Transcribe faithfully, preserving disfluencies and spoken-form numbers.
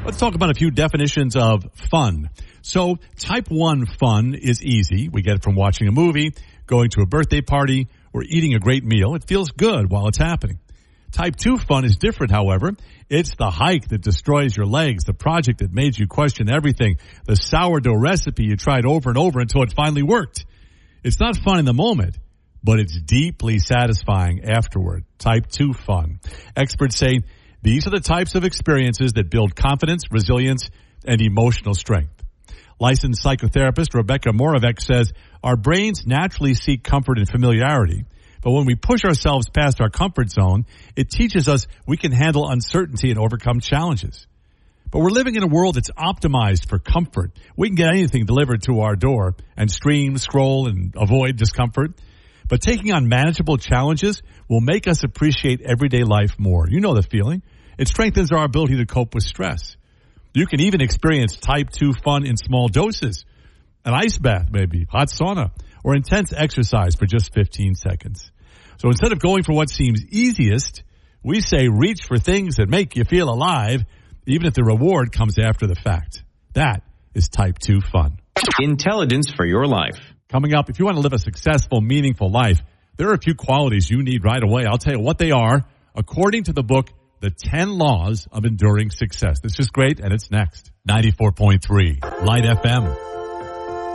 Let's talk about a few definitions of fun. So, type one fun is easy. We get it from watching a movie, going to a birthday party, or eating a great meal. It feels good while it's happening. Type two fun is different, however. It's the hike that destroys your legs, the project that made you question everything, the sourdough recipe you tried over and over until it finally worked. It's not fun in the moment, but it's deeply satisfying afterward. Type two fun. Experts say these are the types of experiences that build confidence, resilience, and emotional strength. Licensed psychotherapist Rebecca Moravec says our brains naturally seek comfort and familiarity, but when we push ourselves past our comfort zone, it teaches us we can handle uncertainty and overcome challenges. But we're living in a world that's optimized for comfort. We can get anything delivered to our door and stream, scroll, and avoid discomfort. But taking on manageable challenges will make us appreciate everyday life more. You know the feeling. It strengthens our ability to cope with stress. You can even experience type two fun in small doses. An ice bath, maybe, hot sauna, or intense exercise for just fifteen seconds. So instead of going for what seems easiest, we say reach for things that make you feel alive, even if the reward comes after the fact. That is type two fun. Intelligence for your life. Coming up, if you want to live a successful, meaningful life, there are a few qualities you need right away. I'll tell you what they are, according to the book, The ten Laws of Enduring Success. This is great, and it's next. ninety-four point three, Light F M.